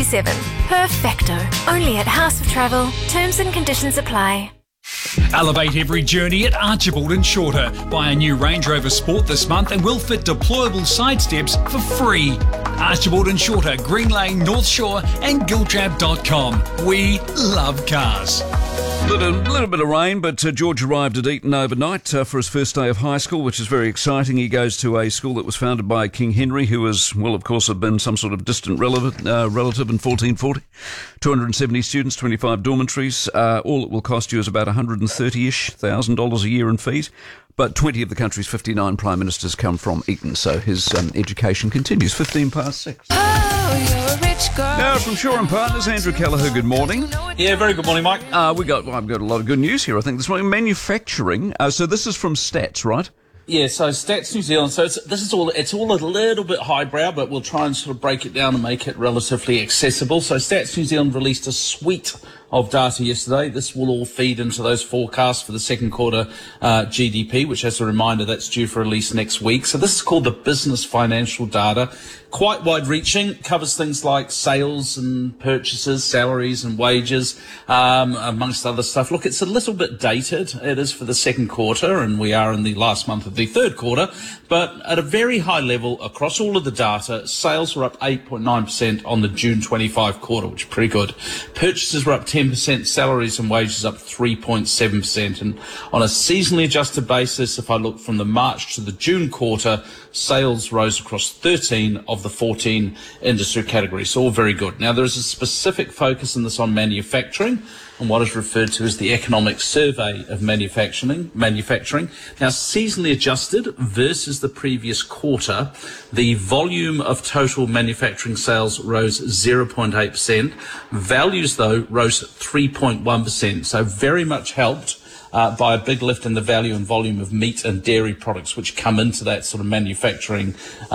2027. Perfecto. Only at House of Travel. Terms and conditions apply. Elevate every journey at Archibald and Shorter. Buy a new Range Rover Sport this month and we'll fit deployable side steps for free. Archibald and Shorter, Green Lane, North Shore and Giltrap.com. We love cars. A little bit of rain, but George arrived at Eton overnight for his first day of high school, which is very exciting. He goes to a school that was founded by King Henry, who was, well, of course, had been some sort of distant relative in 1440. 270 students, 25 dormitories. All it will cost you is about $130-ish thousand a year in fees. But 20 of the country's 59 prime ministers come from Eton, so his education continues. 6:15. Oh, you're a rich girl. Now from Shaw and Partners, Andrew Callagher, good morning. Yeah, very good morning, Mike. I've got a lot of good news here, I think, this morning. Manufacturing. So this is from Stats, right? Yeah, so Stats New Zealand. So it's all a little bit highbrow, but we'll try and sort of break it down and make it relatively accessible. So Stats New Zealand released a suite of data yesterday. This will all feed into those forecasts for the second quarter GDP, which, as a reminder, that's due for release next week. So this is called the business financial data. Quite wide-reaching, covers things like sales and purchases, salaries and wages, amongst other stuff. Look, it's a little bit dated. It is for the second quarter, and we are in the last month of the third quarter. But at a very high level, across all of the data, sales were up 8.9% on the June 25 quarter, which is pretty good. Purchases were up 10%, salaries and wages up 3.7%. And on a seasonally adjusted basis, if I look from the March to the June quarter, sales rose across 13 of the 14 industry categories. So all very good. Now, there is a specific focus in this on manufacturing and what is referred to as the economic survey of manufacturing. Now, seasonally adjusted versus the previous quarter, the volume of total manufacturing sales rose 0.8%. Values, though, rose 3.1%. So very much helped by a big lift in the value and volume of meat and dairy products, which come into that sort of manufacturing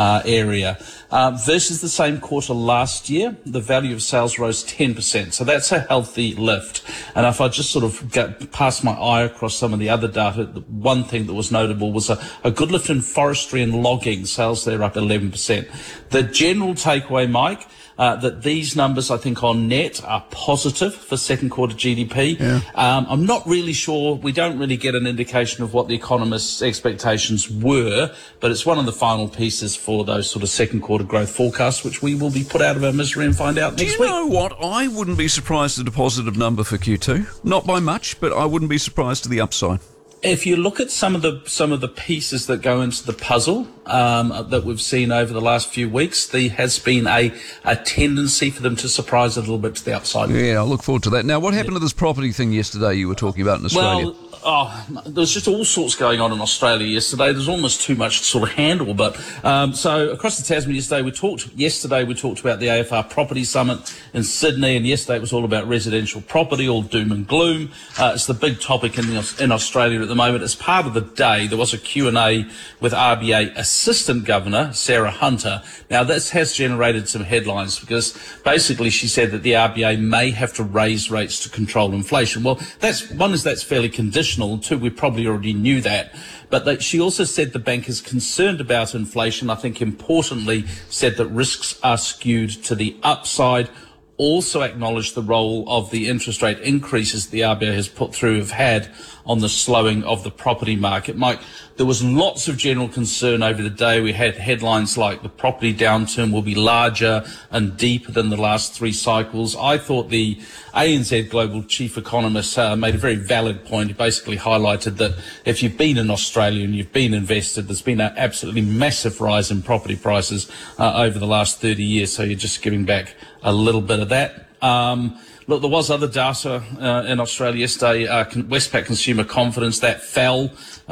area. Versus the same quarter last year, the value of sales rose 10%. So that's a healthy lift. And if I just sort of pass my eye across some of the other data, the one thing that was notable was a good lift in forestry and logging. Sales there up 11%. The general takeaway, Mike, that these numbers, I think, on net are positive for second quarter GDP. Yeah. I'm not really sure. We don't really get an indication of what the economists' expectations were, but it's one of the final pieces for those sort of second quarter growth forecasts, which we will be put out of our misery and find out next week. Do you know what? I wouldn't be surprised at a positive number for Q2. Not by much, but I wouldn't be surprised to the upside. If you look at some of the pieces that go into the puzzle that we've seen over the last few weeks, there has been a tendency for them to surprise a little bit to the upside. Yeah, I look forward to that. Now, what happened to this property thing yesterday you were talking about in Australia? Well, there was just all sorts going on in Australia yesterday. There's almost too much to sort of handle. But so across the Tasman yesterday, we talked about the AFR Property Summit in Sydney, and yesterday it was all about residential property, all doom and gloom. It's the big topic in Australia at the moment. As part of the day, there was a Q&A with RBA Assistant Governor Sarah Hunter. Now, this has generated some headlines because basically she said that the RBA may have to raise rates to control inflation. Well, that's fairly conditional. Two, we probably already knew that. But she also said the bank is concerned about inflation. I think importantly said that risks are skewed to the upside. Also acknowledged the role of the interest rate increases the RBA has put through have had on the slowing of the property market. Mike, there was lots of general concern over the day. We had headlines like the property downturn will be larger and deeper than the last three cycles. I thought the ANZ Global Chief Economist made a very valid point. He basically highlighted that if you've been in Australia and you've been invested, there's been an absolutely massive rise in property prices over the last 30 years. So you're just giving back a little bit of that. Look, there was other data in Australia yesterday. Westpac consumer confidence, that fell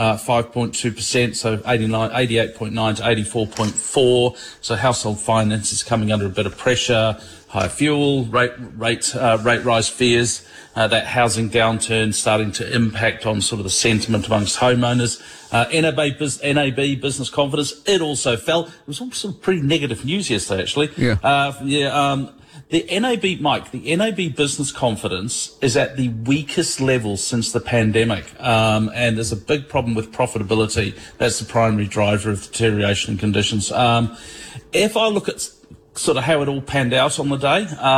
5.2%, so 88.9 to 84.4. So household finances coming under a bit of pressure. Higher fuel, rate rise fears, that housing downturn starting to impact on sort of the sentiment amongst homeowners. NAB business confidence, it also fell. It was all sort of pretty negative news yesterday, actually. Yeah. The NAB business confidence is at the weakest level since the pandemic, and there's a big problem with profitability. That's the primary driver of deterioration in conditions. If I look at sort of how it all panned out on the day,